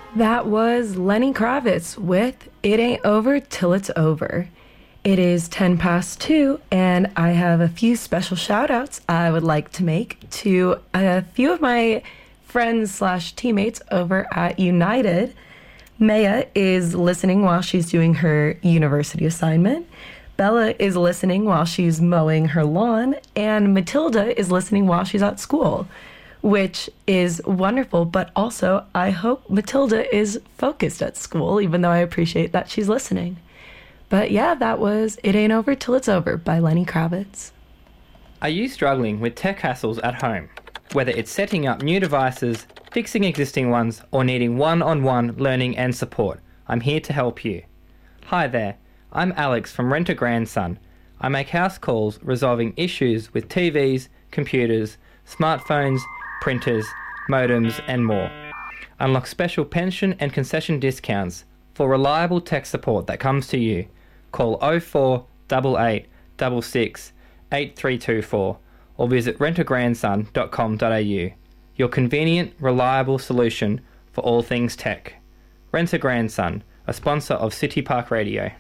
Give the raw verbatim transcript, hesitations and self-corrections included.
That was Lenny Kravitz with It Ain't Over Till It's Over. It is ten past two, and I have a few special shout outs I would like to make to a few of my friends slash teammates over at United. Maya is listening while she's doing her university assignment. Bella is listening while she's mowing her lawn, and Matilda is listening while she's at school, which is wonderful, but also I hope Matilda is focused at school, even though I appreciate that she's listening. But yeah, that was It Ain't Over Till It's Over by Lenny Kravitz. Are you struggling with tech hassles at home? Whether it's setting up new devices, fixing existing ones, or needing one-on-one learning and support, I'm here to help you. Hi there, I'm Alex from Rent a Grandson. I make house calls resolving issues with T Vs, computers, smartphones, printers, modems, and more. Unlock special pension and concession discounts for reliable tech support that comes to you. Call oh four eight eight six six eight three two four or visit rent a grandson dot com dot a u. Your convenient, reliable solution for all things tech. Rent a Grandson, a sponsor of City Park Radio.